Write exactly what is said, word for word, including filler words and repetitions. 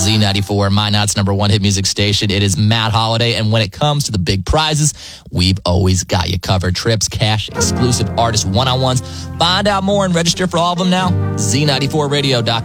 Z ninety-four, Minot's number one hit music station. It is Matt Holiday, and when it comes to the big prizes, we've always got you covered. Trips, cash, exclusive artist one-on-ones. Find out more and register for all of them now. Z ninety-four radio dot com.